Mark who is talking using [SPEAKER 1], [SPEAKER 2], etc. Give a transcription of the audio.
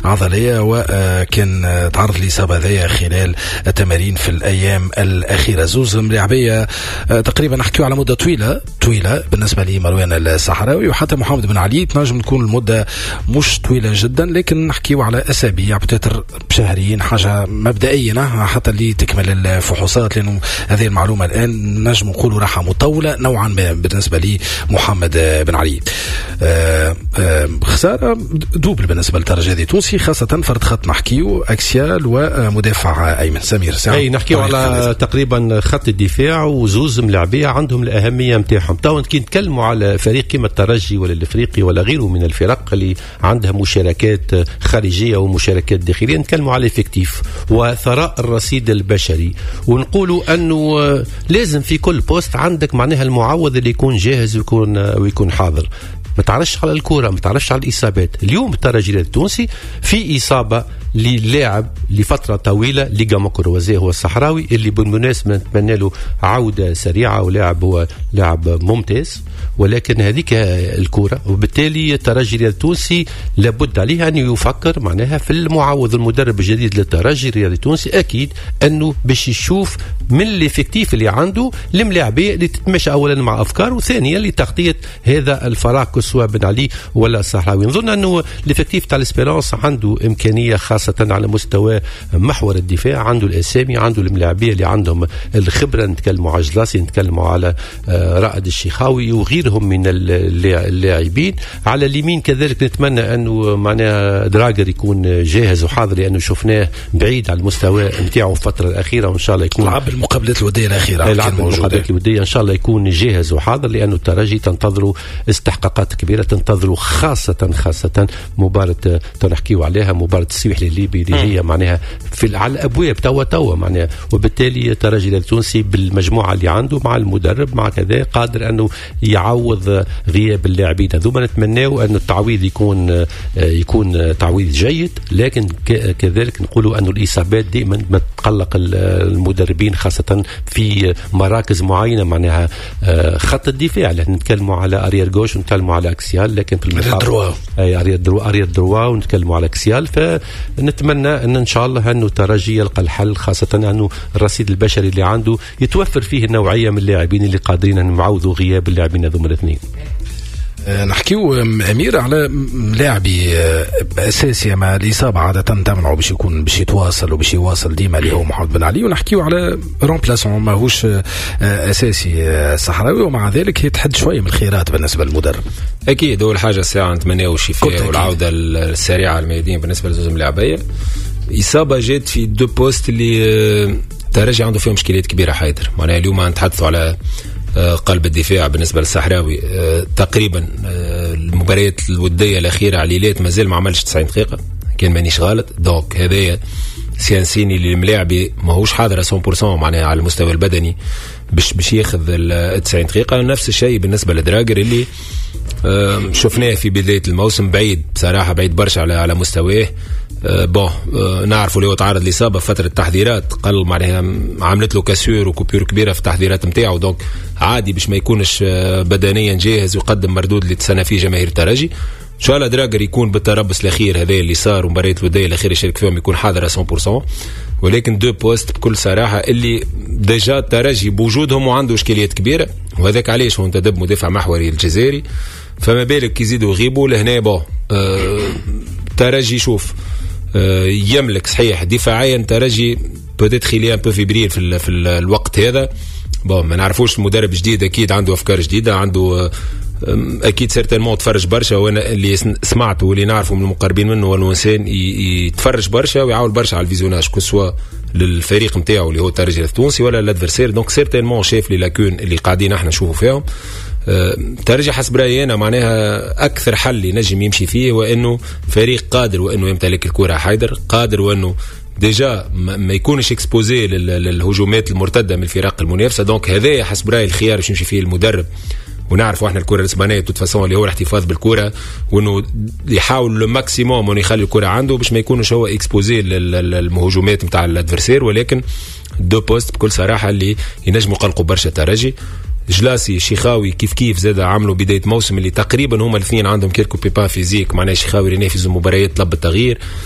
[SPEAKER 1] عضلية، وكان تعرض لإصابة ذي خلال التمارين في الأيام الأخيرة. زوز ملاعبية تقريبا نحكيو على مدة طويلة بالنسبة لمروان الصحراوي، وحتى محمد بن علي تنجم تكون المدة مش طويلة جدا، لكن نحكيو على أسابيع بتتر بشهرين، حاجة مبدئية حتى اللي تكمل الفحوصات، لأنه هذه المعلومة الآن نجم نقولوا راحة مطولة نوعا ما بالنسبة لمحمد بن علي. خسارة دوبل بالنسبة للترجي التونسي، خاصة فرد خط نحكيو أكسيال ومدافع أيمن سمير.
[SPEAKER 2] أي نحكيو على تقريبا خط الدفاع وزوز ملاعبية عندهم الأهمية متاعهم. طبعا كي نتكلموا على فريق كيما الترجي ولا الافريقي ولا غيره من الفرق اللي عندها مشاركات خارجية ومشاركات داخلية، نتكلموا على الافكتيف وثراء الرصيد البشري، ونقولوا أنه لازم في كل بوست عندك معناها المعوض اللي يكون جاهز ويكون حاضر. ما تعرفش على الكرة، ما تعرفش على الإصابات. اليوم الترجي التونسي في إصابة للاعب لفترة طويلة لقى كروزيه هو الصحراوي، اللي بالمناسبة نتمنى له عودة سريعة، ولاعب هو لاعب ممتاز، ولكن هذيك الكرة، وبالتالي الترجي التونسي لابد عليه أن يفكر معناها في المعوض. المدرب الجديد للترجي التونسي أكيد أنه باش يشوف من الافكتيف اللي عنده الملاعبية اللي تتمشى أولا مع أفكار، وثانيا لتغطية هذا الفراغ سواء بن علي ولا الصحراوي. نظن أنه الافكتيف تاع الاسبيرانس عنده إمكانية خاصة على مستوى محور الدفاع، عنده الأسامي، عنده الملاعبية اللي عندهم الخبرة. نتكلموا على جلاسي، نتكلموا على رائد الشيخاوي وغيرهم من اللاعبين. على اليمين كذلك نتمنى أنه معناها دراجر يكون جاهز وحاضر، لأنه شفناه بعيد على المستوى نتاعه الفترة الأخيرة، وإن شاء الله يكون
[SPEAKER 1] لعب المقابلات الودية الأخيرة،
[SPEAKER 2] المقابلات الودية إن شاء الله يكون جاهز وحاضر، لأنه الترجي تنتظروا استحقاقات كبيرة، تنتظروا خاصة مباراة تنحكيوا عليها، مباراة السويح الليبي اللي هي معناها على الأبواب توا معناها. وبالتالي الترجي التونسي بالمجموعة اللي عنده مع المدرب مع كذا قادر أنه يعوض غياب اللاعبين هذوما. نتمناه أن التعويض يكون تعويض جيد، لكن كذلك نقولوا أن الإصابات دائما ما تقلق المدربين، خاصة في مراكز معينة معناها خط الدفاع. لأن نتكلموا على أريال غوش ونتكلموا على أكسيال، لكن في المقابل أريال دروا ونتكلموا على أكسيال. فنتمنى أن شاء الله أنه الترجي يلقى الحل، خاصة أنه الرصيد البشري اللي عنده يتوفر فيه النوعية من اللاعبين اللي قادرين أن يعوضوا غياب اللاعبين هذوما الاثنين.
[SPEAKER 1] نحكيو أمير على لاعبي أساسي مع الإصابة عادة تمنعه باش يتواصل وباش يواصل ديما اللي هو محمد بن علي، ونحكيو على رومبلاسون ماهوش أساسي الصحراوي، ومع ذلك يتحد شوية من الخيرات بالنسبة للمدرب.
[SPEAKER 3] أكيد أول حاجة الساعة نتمناه الشفاء والعودة السريعة على الميادين. بالنسبة لزوز ملاعبية إصابة جات في دو بوست اللي ترجع عنده فيهم مشكلات كبيرة حيدر. معناها اليوم نتحدثوا على قلب الدفاع بالنسبة للصحراوي، تقريبا المباريات الودية الأخيرة عليلات مازال ما عملش 90 دقيقة كان مانيش غلط. دونك هذايا سيانسيني اللي الملاعبي ماهوش حاضر 100% معناها على المستوى البدني باش ياخذ ال 90 دقيقة. نفس الشيء بالنسبة لدراجر اللي شفناه في بداية الموسم بعيد بصراحة، بعيد برشا على مستواه. نعرفوا اللي هو تعرض لإصابة فترة التحضيرات، قل معناها عملت له كاسور وكوبيور كبيرة في التحضيرات نتاعو، دونك عادي باش ما يكونش بدنيا جاهز ويقدم مردود اللي تسنى فيه جماهير الترجي. ان شاء الله دراجر يكون بالتربص الاخير هذا اللي صار ومباريات الوديه الاخيره يشارك فيهم يكون حاضر 100%. ولكن دو بوست بكل صراحه اللي ديجا الترجي بوجودهم وعنده اشكاليات كبيره، وهذاك علاش هو انتدب مدافع محوري الجزائري، فما بالك يزيدوا يغيبوا لهنا. ترجي شوف يملك صحيح دفاعيا، ترجي بوتيت خليه ان بو فيبريل في الوقت هذا. ما نعرفوش المدرب جديد، اكيد عنده افكار جديده، عنده اكيد سيرتينمون تفرج برشا. وانا اللي سمعته واللي نعرفه من المقربين منه والوانسان يتفرج برشا ويعاول برشا على الفيزيوناج كسوا للفريق نتاعو اللي هو الترجي التونسي ولا الادفيرسير. دونك سيرتينمون شاف لي لاكون اللي قاعدين احنا نشوفوا فيهم. ترجع حسب رأيي أنا معناها أكثر حل ينجم يمشي فيه وأنه فريق قادر وأنه يمتلك الكرة حيدر قادر وأنه ديجا ما يكونش اكسبوزي للهجومات المرتدة من الفرق المنافسة. دونك هذا حسب رأيي الخيار باش يمشي فيه المدرب. ونعرفوا احنا الكرة الاسبانية توتفاسون اللي هو الاحتفاظ بالكرة وانه يحاول لو ماكسيموم انه يخلي الكرة عنده باش ما يكونش هو اكسبوزي للهجومات نتاع الادفيرسير. ولكن دو بوست بكل صراحة اللي ينجموا يقلقوا برشا ترجي. جلاسي شيخاوي كيف زاد عملوا بداية موسم اللي تقريبا هما الاثنين عندهم كيركو بيبان فيزيك، معناه شيخاوي رينيه في المباريات طلب التغيير.